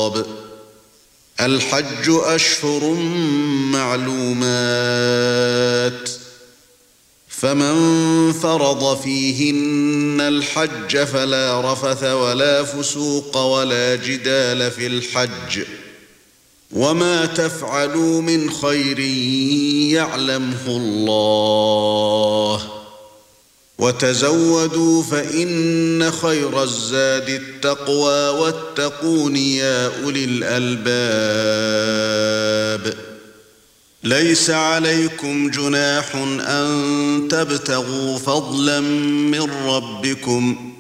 الخطاب الحج أشهر معلومات فمن فرض فيهن الحج فلا رفث ولا فسوق ولا جدال في الحج وما تفعلوا من خير يعلمه الله وتزودوا فإن خير الزاد التقوى واتقون يا أولي الألباب ليس عليكم جناح أن تبتغوا فضلا من ربكم